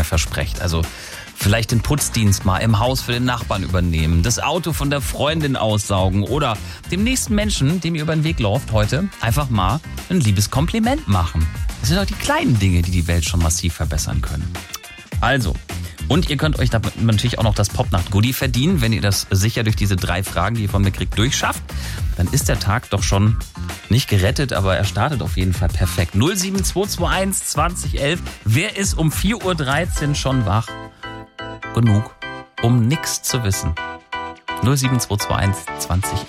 Dinge versprecht. Also vielleicht den Putzdienst mal im Haus für den Nachbarn übernehmen, das Auto von der Freundin aussaugen oder dem nächsten Menschen, dem ihr über den Weg lauft heute, einfach mal ein liebes Kompliment machen. Das sind doch die kleinen Dinge, die die Welt schon massiv verbessern können. Also, und ihr könnt euch damit natürlich auch noch das Popnacht-Goodie verdienen, wenn ihr das sicher durch diese 3 Fragen, die ihr von mir kriegt, durchschafft. Dann ist der Tag doch schon nicht gerettet, aber er startet auf jeden Fall perfekt. 07221 2011. Wer ist um 4.13 Uhr schon wach? Genug, um nichts zu wissen. 07221 2011.